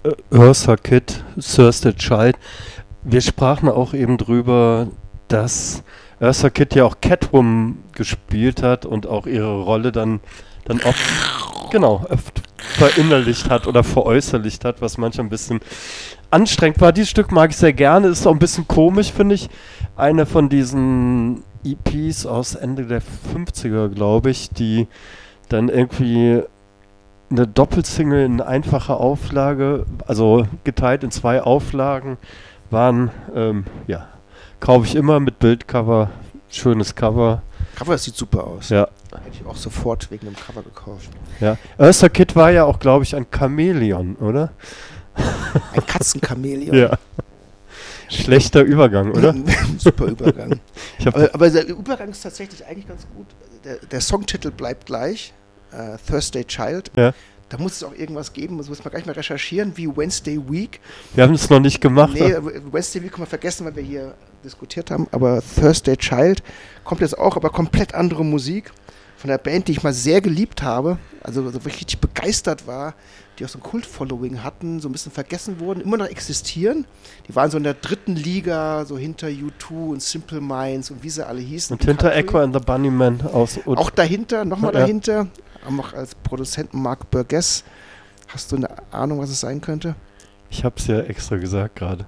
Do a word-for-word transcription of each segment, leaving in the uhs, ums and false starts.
Eartha Kitt, Thursday Child. Wir sprachen auch eben drüber, dass Eartha Kitt ja auch Catwoman gespielt hat und auch ihre Rolle dann, dann oft, genau, oft verinnerlicht hat oder veräußerlicht hat, was manchmal ein bisschen anstrengend war. Dieses Stück mag ich sehr gerne, ist auch ein bisschen komisch, finde ich. Eine von diesen E Ps aus Ende der fünfziger, glaube ich, die dann irgendwie eine Doppelsingle in einfacher Auflage, also geteilt in zwei Auflagen, waren, ähm, ja, kaufe ich immer mit Bildcover, schönes Cover. Cover, das sieht super aus. Ja. Hätte ich auch sofort wegen dem Cover gekauft. Ja. Eartha Kitt war ja auch, glaube ich, ein Chamäleon, oder? Ein Katzenchamäleon. Ja. Schlechter Übergang, oder? Super Übergang. Ich hab aber, aber der Übergang ist tatsächlich eigentlich ganz gut. Der, der Songtitel bleibt gleich, äh, Thursday Child. Ja. Da muss es auch irgendwas geben, das muss man gleich mal recherchieren, wie Wednesday Week. Wir haben es noch nicht gemacht. Nee, Wednesday Week können wir vergessen, weil wir hier diskutiert haben, aber Thursday Child kommt jetzt auch, aber komplett andere Musik von der Band, die ich mal sehr geliebt habe, also wo ich richtig begeistert war, die auch so ein Kult-Following hatten, so ein bisschen vergessen wurden, immer noch existieren. Die waren so in der dritten Liga, so hinter U zwei und Simple Minds und wie sie alle hießen. Und hinter Echo and the Bunnymen aus. Auch dahinter, nochmal ja. dahinter, haben auch als Produzenten Mark Burgess. Hast du eine Ahnung, was es sein könnte? Ich hab's ja extra gesagt gerade.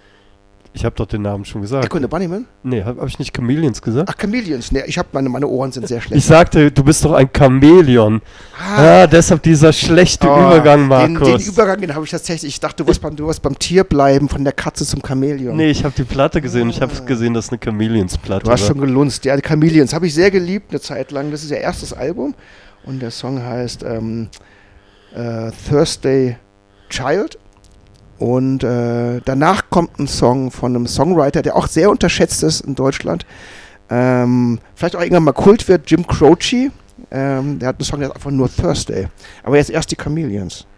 Ich habe doch den Namen schon gesagt. Echo and the Bunnymen? Nee, habe hab ich nicht Chameleons gesagt? Ach, Chameleons. Nee, ich habe meine, meine Ohren sind sehr schlecht. Ich sagte, du bist doch ein Chamäleon. Ah, ah deshalb dieser schlechte oh, Übergang, Markus. Den, den Übergang, den habe ich tatsächlich. Ich dachte, du warst, beim, du warst beim Tier bleiben, von der Katze zum Chamäleon. Nee, ich habe die Platte gesehen. Ah. Ich habe gesehen, dass eine Chameleons-Platte war. Du hast war. schon gelunzt. Ja, die Chameleons habe ich sehr geliebt eine Zeit lang. Das ist ihr erstes Album. Und der Song heißt ähm, äh, Thursday Child. Und äh, danach kommt ein Song von einem Songwriter, der auch sehr unterschätzt ist in Deutschland. Ähm, vielleicht auch irgendwann mal Kult wird, Jim Croce. Ähm, der hat einen Song, der ist einfach nur Thursday. Aber jetzt erst die Chameleons.